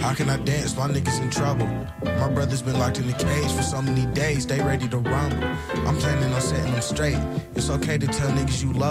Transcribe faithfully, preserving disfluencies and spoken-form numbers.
How can I dance? My niggas in trouble. My brother's been locked in the cage for so many days, they ready to rumble. I'm planning on setting them straight. It's okay to tell niggas you love